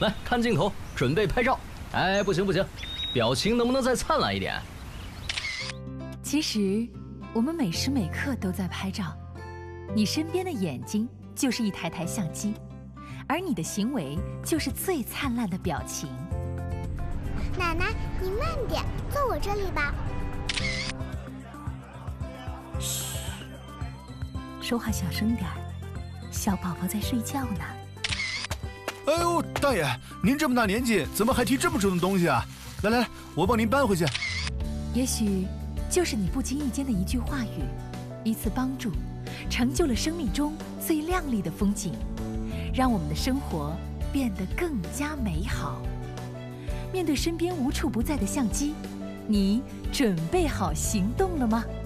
来看镜头，准备拍照。哎，不行不行，表情能不能再灿烂一点？ 其实，我们每时每刻都在拍照。你身边的眼睛就是一台台相机，而你的行为就是最灿烂的表情。 奶奶，你慢点，坐我这里吧。 嘘，说话小声点儿，小宝宝在睡觉呢。 哎呦，大爷，您这么大年纪，怎么还提这么重的东西啊？来来来，我帮您搬回去。 也许就是你不经意间的一句话语，一次帮助，成就了生命中最亮丽的风景，让我们的生活变得更加美好。面对身边无处不在的相机，你准备好行动了吗？